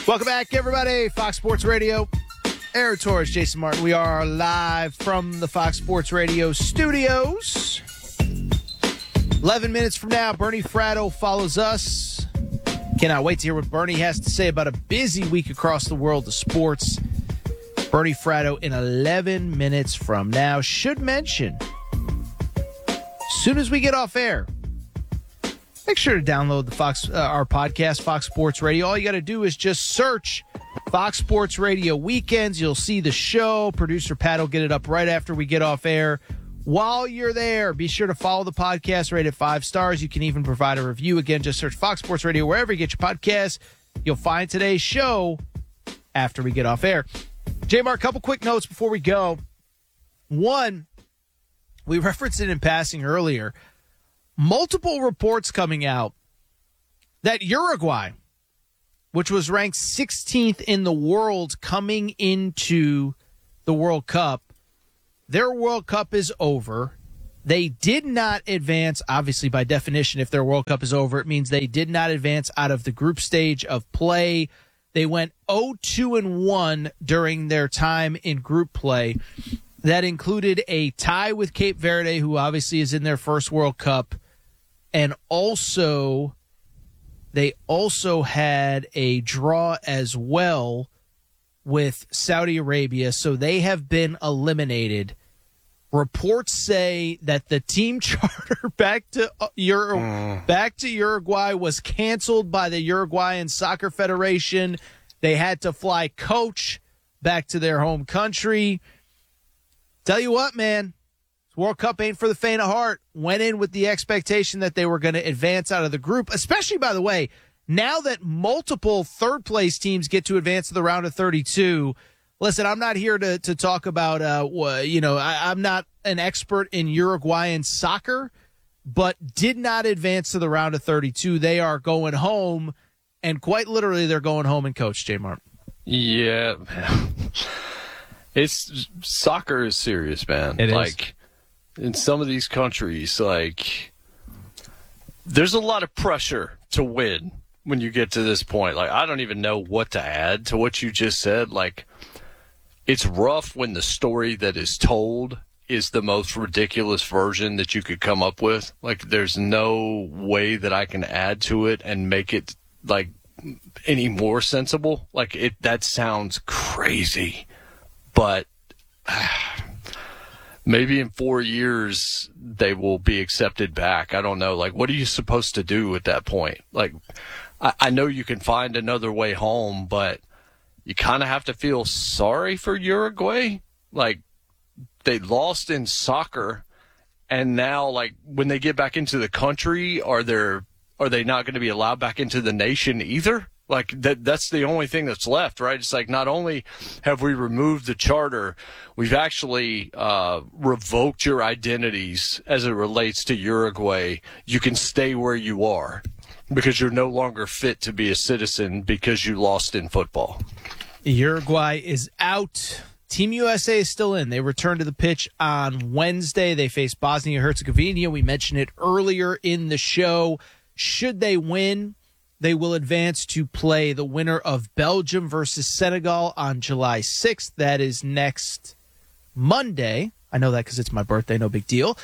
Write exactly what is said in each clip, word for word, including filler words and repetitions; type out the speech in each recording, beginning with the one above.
Welcome back, everybody. Fox Sports Radio. Aaron Torres, Jason Martin. We are live from the Fox Sports Radio studios. eleven minutes from now, Bernie Fratto follows us. Cannot wait to hear what Bernie has to say about a busy week across the world of sports. Bernie Fratto in eleven minutes from now. Should mention, as soon as we get off air, make sure to download the Fox uh, our podcast, Fox Sports Radio. All you got to do is just search Fox Sports Radio Weekends. You'll see the show. Producer Pat will get it up right after we get off air. While you're there, be sure to follow the podcast, rate it five stars. You can even provide a review. Again, just search Fox Sports Radio wherever you get your podcasts. You'll find today's show after we get off air. J-Mark, a couple quick notes before we go. One, we referenced it in passing earlier. Multiple reports coming out that Uruguay, which was ranked sixteenth in the world coming into the World Cup, their World Cup is over. They did not advance, obviously by definition, if their World Cup is over, it means they did not advance out of the group stage of play. They went oh two and one during their time in group play. That included a tie with Cape Verde, who obviously is in their first World Cup. And also, they also had a draw as well with Saudi Arabia. So they have been eliminated. Reports say that the team charter back to Ur- mm. back to Uruguay was canceled by the Uruguayan Soccer Federation. They had to fly coach back to their home country. Tell you what, man. World Cup ain't for the faint of heart. Went in with the expectation that they were going to advance out of the group, especially, by the way, now that multiple third-place teams get to advance to the round of thirty-two. Listen, I'm not here to, to talk about, uh, you know, I, I'm not an expert in Uruguayan soccer, but did not advance to the round of thirty-two. They are going home, and quite literally they're going home and coach, J. Martin. Yeah, man. It's soccer is serious, man. It like, is. In some of these countries, like, there's a lot of pressure to win when you get to this point. Like, I don't even know what to add to what you just said. Like, it's rough when the story that is told is the most ridiculous version that you could come up with. Like, there's no way that I can add to it and make it, like, any more sensible. Like, it that sounds crazy. But maybe in four years they will be accepted back. I don't know. Like, what are you supposed to do at that point? Like, I, I know you can find another way home, but you kind of have to feel sorry for Uruguay. Like, they lost in soccer, and now, like, when they get back into the country, are there are they not going to be allowed back into the nation either? Like, that that's the only thing that's left, right? It's like, not only have we removed the charter, we've actually uh, revoked your identities as it relates to Uruguay. You can stay where you are because you're no longer fit to be a citizen because you lost in football. Uruguay is out. Team U S A is still in. They return to the pitch on Wednesday. They face Bosnia-Herzegovina. We mentioned it earlier in the show. Should they win, they will advance to play the winner of Belgium versus Senegal on July sixth. That is next Monday. I know that because it's my birthday. No big deal.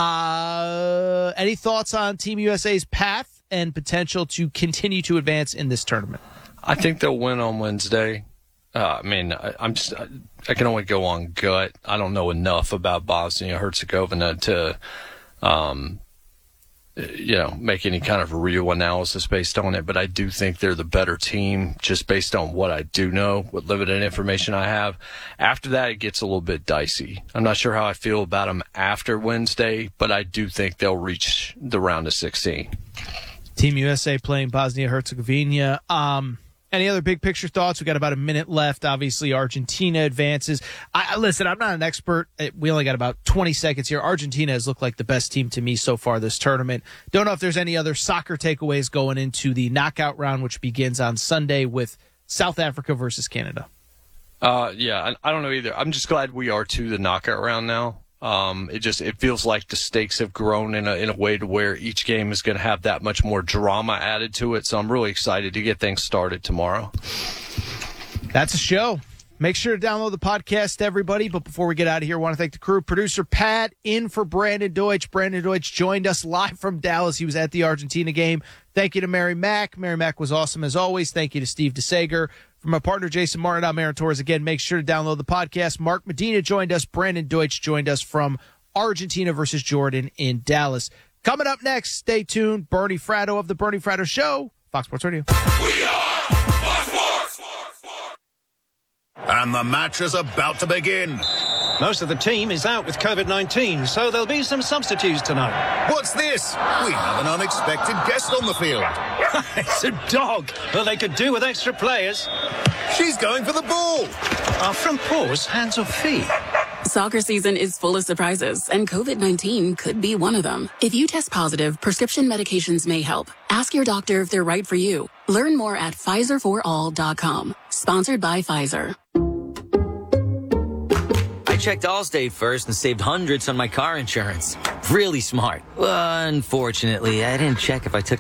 Uh, any thoughts on Team U S A's path and potential to continue to advance in this tournament? I think they'll win on Wednesday. Uh, I mean, I, I'm just, I, I can only go on gut. I don't know enough about Bosnia-Herzegovina to, um, you know, make any kind of real analysis based on it. But I do think they're the better team just based on what I do know, what limited information I have. After that, it gets a little bit dicey. I'm not sure how I feel about them after Wednesday, but I do think they'll reach the round of sixteen. Team U S A playing Bosnia-Herzegovina. Um, Any other big picture thoughts? We got about a minute left. Obviously, Argentina advances. I, listen, I'm not an expert. We only got about twenty seconds here. Argentina has looked like the best team to me so far this tournament. Don't know if there's any other soccer takeaways going into the knockout round, which begins on Sunday with South Africa versus Canada. Uh, yeah, I, I don't know either. I'm just glad we are to the knockout round now. Um, it just it feels like the stakes have grown in a in a way to where each game is going to have that much more drama added to it. So I'm really excited to get things started tomorrow. That's a show. Make sure to download the podcast, everybody. But before we get out of here, I want to thank the crew. Producer Pat in for Brandon Deutsch. Brandon Deutsch joined us live from Dallas. He was at the Argentina game. Thank you to Mary Mack. Mary Mack was awesome as always. Thank you to Steve DeSager. From my partner, Jason Martin, I'm Aaron Torres. Again, make sure to download the podcast. Mark Medina joined us. Brandon Deutsch joined us from Argentina versus Jordan in Dallas. Coming up next, stay tuned. Bernie Fratto of The Bernie Fratto Show, Fox Sports Radio. We are Fox Sports! And the match is about to begin. Most of the team is out with COVID nineteen, so there'll be some substitutes tonight. What's this? We have an unexpected guest on the field. It's a dog. Well, they could do with extra players. She's going for the ball. Are front paws hands or feet? Soccer season is full of surprises, and COVID nineteen could be one of them. If you test positive, prescription medications may help. Ask your doctor if they're right for you. Learn more at Pfizer for all dot com. Sponsored by Pfizer. I checked Allstate first and saved hundreds on my car insurance. Really smart. Unfortunately, I didn't check if I took